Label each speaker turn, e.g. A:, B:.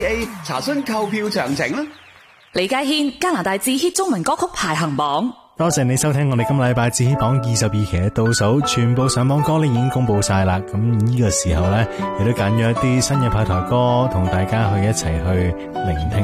A: A 查詢購票詳情啦。
B: 李家軒加拿大自 hit 中文歌曲排行榜。
C: 多謝你收聽我哋今個禮拜自 hit 榜22期嘅倒數，全部上榜歌咧已經公布晒啦。咁呢個時候咧，亦都揀咗一啲新嘅派台歌，同大家去一齊去聆聽。